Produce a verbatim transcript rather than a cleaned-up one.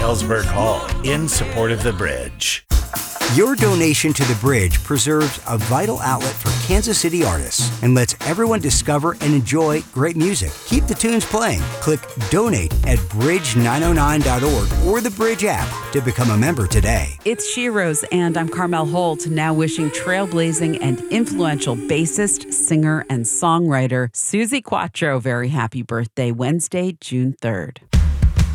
Ellsberg Hall in support of the bridge. Your donation to the bridge preserves a vital outlet for Kansas City artists and lets everyone discover and enjoy great music. Keep the tunes playing. Click donate at bridge nine oh nine dot org or the Bridge app to become a member today. It's She-Rose, and I'm Carmel Holt, now wishing trailblazing and influential bassist, singer, and songwriter Suzi Quatro very happy birthday, Wednesday, June third.